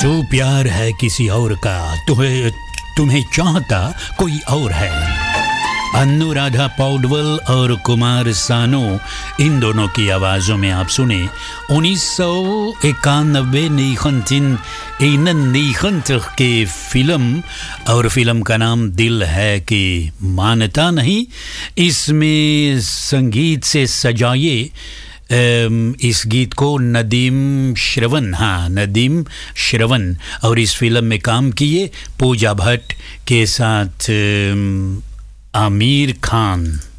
जो प्यार है किसी और का, तुम्हें चाहता कोई और है। अनुराधा पौडवाल और कुमार सानू, इन दोनों की आवाज़ों में आप सुने 1991 के फिल्म, और फिल्म का नाम दिल है कि मानता नहीं। इसमें संगीत से सजाए इस गीत को नदीम श्रवण और इस फिल्म में काम किए पूजा भट्ट के साथ आमिर खान।